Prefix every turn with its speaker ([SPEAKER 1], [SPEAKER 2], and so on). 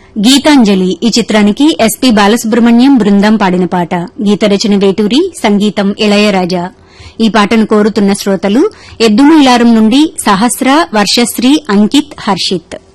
[SPEAKER 1] గీతాంజలి ఈ చిత్రానికి ఎస్పీ బాలసుబ్రహ్మణ్యం బృందం పాడిన పాట. గీత రచన వేటూరి, సంగీతం ఇళయరాజా. ఈ పాటను కోరుతున్న శ్రోతలు ఎద్దుమైలారం నుండి సహస్ర, వర్షశ్రీ, అంకిత్, హర్షిత్.